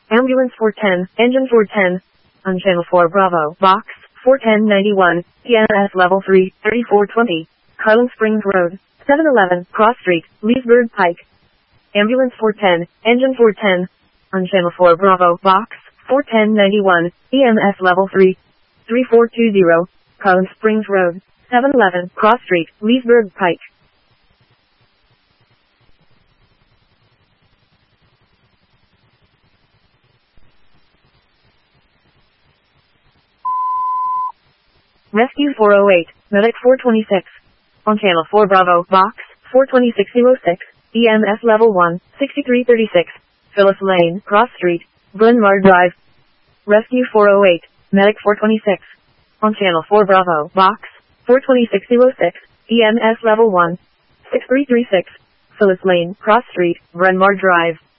Ambulance 410, Engine 410. On Channel 4 Bravo, Box 41091, EMS Level 3, 3420. Carlin Springs Road, 711, Cross Street, Leesburg Pike. Ambulance 410, Engine 410. On Channel 4 Bravo, Box 41091, EMS Level 3, 3420. Carlin Springs Road, 711, Cross Street, Leesburg Pike. Rescue 408, Medic 426. On Channel 4 Bravo, Box 42606, EMS Level 1, 6336. Phyllis Lane, Cross Street, Bryn Mawr Drive. Rescue 408, Medic 426. On Channel 4 Bravo, Box 42606, EMS Level 1, 6336. Phyllis Lane, Cross Street, Bryn Mawr Drive.